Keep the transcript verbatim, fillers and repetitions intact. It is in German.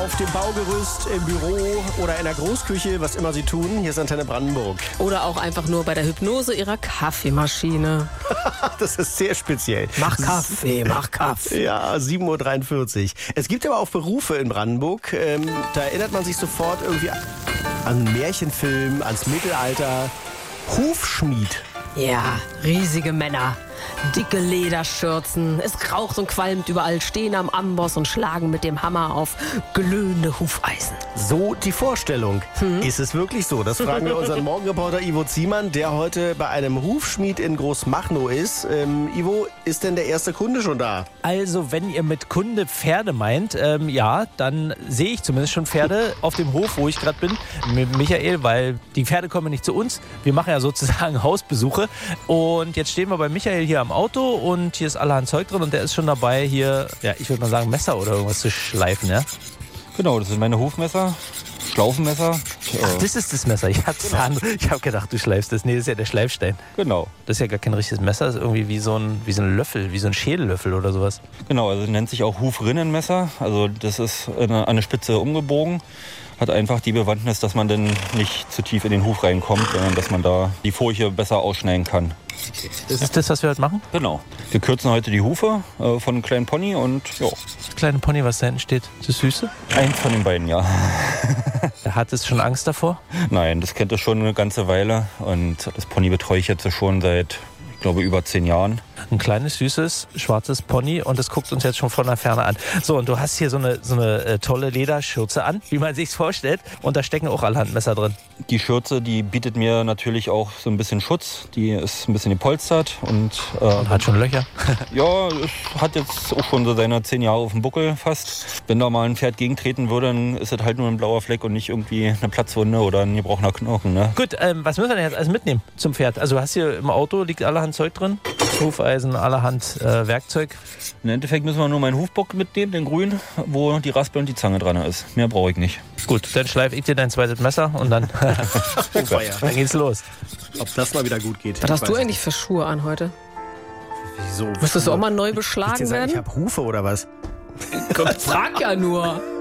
auf dem Baugerüst, im Büro oder in der Großküche, was immer Sie tun. Hier ist Antenne Brandenburg. Oder auch einfach nur bei der Hypnose Ihrer Kaffeemaschine. Das ist sehr speziell. Mach Kaffee, mach Kaffee. Ja, sieben Uhr dreiundvierzig. Es gibt aber auch Berufe in Brandenburg. Ähm, da erinnert man sich sofort irgendwie an einen Märchenfilm, ans Mittelalter. Hufschmied. Ja, riesige Männer. Dicke Lederschürzen, es kraucht und qualmt überall, stehen am Amboss und schlagen mit dem Hammer auf glühende Hufeisen. So die Vorstellung. Hm? Ist es wirklich so? Das fragen wir unseren Morgenreporter Ivo Ziemann, der heute bei einem Hufschmied in Großmachnow ist. Ähm, Ivo, ist denn der erste Kunde schon da? Also, wenn ihr mit Kunde Pferde meint, ähm, ja, dann sehe ich zumindest schon Pferde auf dem Hof, wo ich gerade bin, mit Michael, weil die Pferde kommen nicht zu uns. Wir machen ja sozusagen Hausbesuche. Und jetzt stehen wir bei Michael hier am Auto und hier ist allerhand Zeug drin und der ist schon dabei, hier, ja, ich würde mal sagen, Messer oder irgendwas zu schleifen, ja? Genau, das sind meine Hufmesser, Schlaufenmesser. Ach, das ist das Messer. Ich habe genau. hab gedacht, du schleifst das. Nee, das ist ja der Schleifstein. Genau. Das ist ja gar kein richtiges Messer, das ist irgendwie wie so ein, wie so ein Löffel, wie so ein Schädellöffel oder sowas. Genau, also nennt sich auch Hufrinnenmesser. Also das ist an eine Spitze umgebogen. Hat einfach die Bewandtnis, dass man dann nicht zu tief in den Huf reinkommt, sondern dass man da die Furche besser ausschneiden kann. Das ist das, was wir heute machen? Genau. Wir kürzen heute die Hufe äh, von einem kleinen Pony und ja. Das kleine Pony, was da hinten steht, ist das Süße? Eins von den beiden, ja. Hat es schon Angst davor? Nein, das kennt es schon eine ganze Weile und das Pony betreue ich jetzt schon seit, ich glaube, über zehn Jahren. Ein kleines, süßes, schwarzes Pony und das guckt uns jetzt schon von der Ferne an. So, und du hast hier so eine, so eine äh, tolle Lederschürze an, wie man sich's vorstellt. Und da stecken auch allerhand Messer drin. Die Schürze, die bietet mir natürlich auch so ein bisschen Schutz. Die ist ein bisschen gepolstert und, äh, und hat schon Löcher. Ja, es hat jetzt auch schon so seine zehn Jahre auf dem Buckel fast. Wenn da mal ein Pferd gegentreten würde, dann ist es halt nur ein blauer Fleck und nicht irgendwie eine Platzwunde oder ein gebrochener Knochen. Ne? Gut, ähm, was müssen wir denn jetzt alles mitnehmen zum Pferd? Also du hast hier im Auto, liegt allerhand Zeug drin. Hufeisen, allerhand äh, Werkzeug. Im Endeffekt müssen wir nur meinen Hufbock mitnehmen, den grünen, wo die Raspel und die Zange dran ist. Mehr brauche ich nicht. Gut, dann schleife ich dir dein zweites Messer und dann, dann geht's los. Ob das mal wieder gut geht. Was hast du eigentlich für Schuhe an heute? Wieso? Müsstest du auch mal neu beschlagen ich werden? Ich habe Hufe oder was? Frag ja nur.